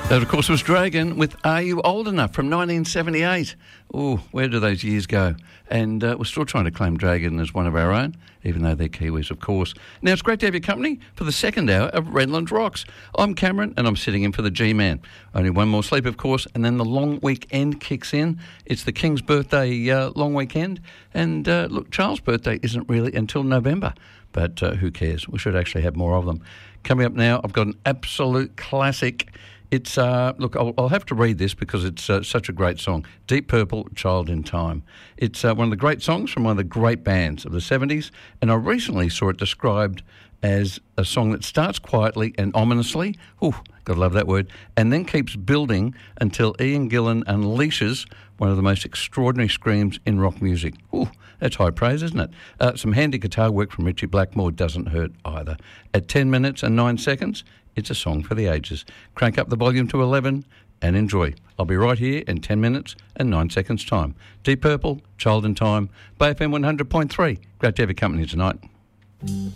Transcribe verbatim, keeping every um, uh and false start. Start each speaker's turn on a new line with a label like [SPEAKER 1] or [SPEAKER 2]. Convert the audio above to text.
[SPEAKER 1] That, of course, was Dragon with Are You Old Enough from nineteen seventy-eight. Oh, where do those years go? And uh, we're still trying to claim Dragon as one of our own, even though they're Kiwis, of course. Now, it's great to have your company for the second hour of Redlands Rocks. I'm Cameron, and I'm sitting in for the G-Man. Only one more sleep, of course, and then the long weekend kicks in. It's the King's birthday uh, long weekend. And, uh, look, Charles' birthday isn't really until November. But uh, who cares? We should actually have more of them. Coming up now, I've got an absolute classic. It's, uh, look, I'll, I'll have to read this because it's uh, such a great song. Deep Purple, Child in Time. It's uh, one of the great songs from one of the great bands of the seventies, and I recently saw it described as a song that starts quietly and ominously, ooh, gotta love that word, and then keeps building until Ian Gillan unleashes one of the most extraordinary screams in rock music. Ooh, that's high praise, isn't it? Uh, some handy guitar work from Richie Blackmore doesn't hurt either. At ten minutes and nine seconds, it's a song for the ages. Crank up the volume to eleven and enjoy. I'll be right here in ten minutes and nine seconds' time. Deep Purple, Child in Time, Bay F M one hundred point three. Great to have your company tonight.